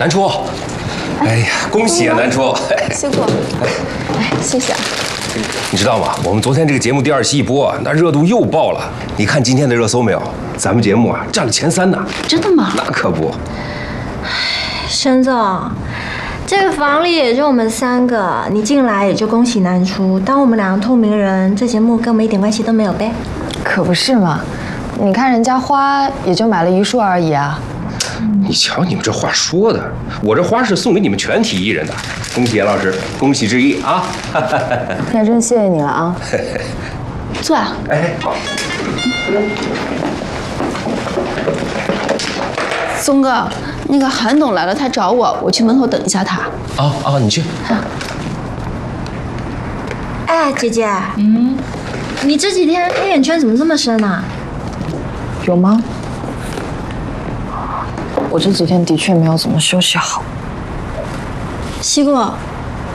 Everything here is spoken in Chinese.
南初，哎呀，恭喜啊，南初！ 辛苦，哎，谢谢啊。 你知道吗？我们昨天这个节目第2期一播，那热度又爆了。你看今天的热搜没有？咱们节目啊占了前3呢。 真的吗？ 那可不。 沈总，这个房里也就我们3个，你进来也就恭喜南初。当我们2个透明人，这节目跟我们一点关系都没有呗。 可不是嘛，你看人家花也就买了1束而已啊。 你瞧你们这话说的，我这花是送给你们全体艺人的，恭喜严老师，恭喜之意啊！ 那真谢谢你了啊。坐啊。 哎，好。 松哥，那个韩董来了，他找我，我去门口等一下他。 啊，你去。 哎，姐姐，你这几天黑眼圈怎么这么深啊？ 有吗？我这几天的确没有怎么休息好。 西果，